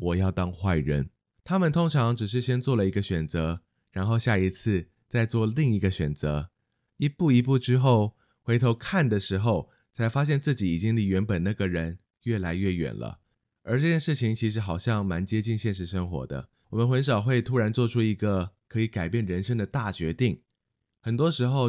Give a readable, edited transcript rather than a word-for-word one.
我要当坏人。他们通常只是先做了一个选择，然后下一次再做另一个选择，一步一步之后，回头看的时候，才发现自己已经离原本那个人越来越远了。而这件事情其实好像蛮接近现实生活的，我们很少会突然做出一个可以改变人生的大决定，很多时候